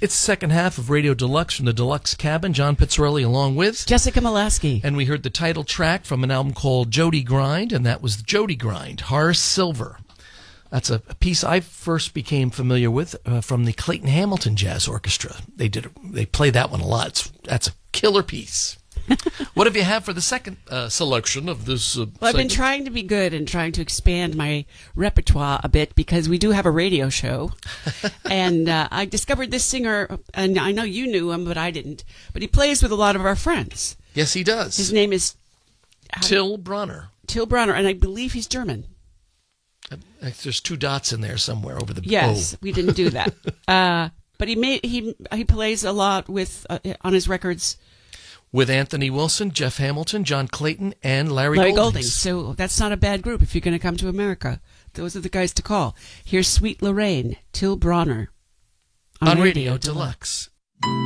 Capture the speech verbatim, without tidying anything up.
It's the second half of Radio Deluxe from the Deluxe Cabin. John Pizzarelli along with Jessica Molaski. And we heard the title track from an album called Jody Grind, and that was Jody Grind, Horace Silver. That's a piece I first became familiar with uh, from the Clayton Hamilton Jazz Orchestra. They did they play that one a lot. It's, that's a killer piece. What have you had for the second uh, selection of this? Uh, well, I've been trying to be good and trying to expand my repertoire a bit because we do have a radio show. and uh, I discovered this singer, and I know you knew him, but I didn't. But he plays with a lot of our friends. Yes, he does. His name is Till Bronner. Till Bronner, and I believe he's German. There's two dots in there somewhere over the yes, O. we didn't do that. uh, but he made he he plays a lot with uh, on his records. With Anthony Wilson, Jeff Hamilton, John Clayton, and Larry, Larry Goldings. Goldings. So that's not a bad group if you're going to come to America. Those are the guys to call. Here's Sweet Lorraine, Till Bronner. On, on Radio, Radio Deluxe. Deluxe.